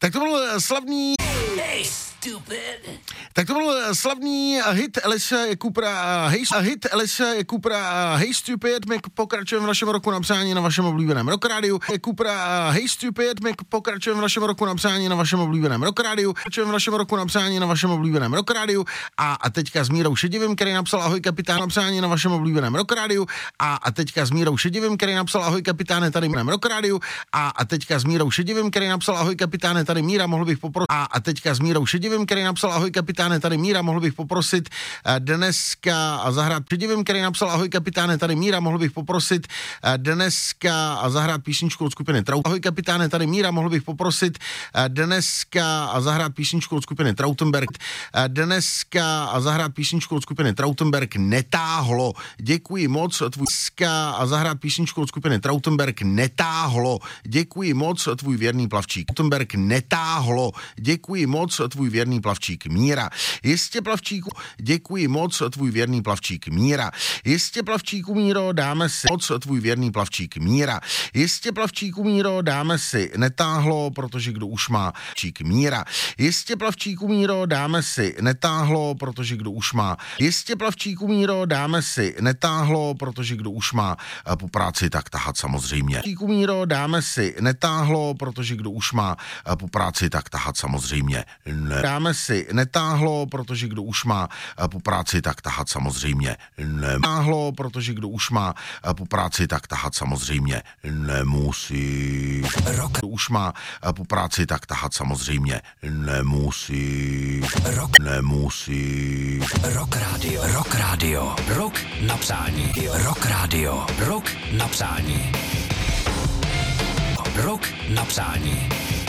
Tak to byl slavný... Hey, stupid. Tak to byl slavný hit Alice Coopera, Hey Stupid, my pokračujeme v našem roku na přání na vašem oblíbeném Rock Rádiu. Coopera, Hey Stupid, my pokračujeme v našem roku na přání na vašem oblíbeném Rock Rádiu. A teďka s Mírou Šedivým, který napsal Ahoj kapitán na přání na vašem oblíbeném Rock Rádiu. A teďka s Mírou Šedivým, který napsal Ahoj kapitáne, tady v Rock Rádiu. A teďka s Mírou Šedivým, který napsal Ahoj kapitáne, tady Míra, mohl bych poprosit. A teďka s Mírou Šedivým, který napsal Ahoj kapitáne, tady Míra, mohl bych poprosit dneska a zahrát Šedivým, který napsal Ahoj kapitáne, tady Míra, mohl bych poprosit dneska a zahrát písničku od skupiny Trautenberg. Ahoj kapitáne, tady Míra, mohl bych poprosit dneska a zahrát písničku od skupiny Trautenberg. Dneska a zahrát písničku od skupiny Trautenberg netáhlo. Děkuji moc, tvůj dneska a zahrát písničku od skupiny Trautenberg netáhlo. Děkuji moc, tvůj věrný plavčík. Trautenberg netáhlo. Děkuji moc, tvůj věrný plavčík Míra. Jistě plavčíku, děkuji moc, tvůj věrný plavčík Míra. Jistě plavčíku Míro, dáme si moc, tvůj věrný plavčík Míra. Jistě plavčíku Míro, dáme si netáhlo, protože kdo už má čík Míra. Jistě plavčíku Míro, dáme si netáhlo, protože kdo už má. Jistě plavčíku Míro, dáme si netáhlo, protože kdo už má po práci, tak tahat samozřejmě. Plavčíku Míro, dáme si netáhlo, protože kdo už má po práci, tak tahat samozřejmě. Dáme si netáhlo, protože kdo už má po práci, tak tahat samozřejmě netáhlo, protože kdo už má po práci, tak tahat samozřejmě nemusí. Kdo už má po práci, tak tahat samozřejmě nemusí. Nemusí. Rock Radio. Rock na přání. Rock Radio. Rock na přání. Rock na přání.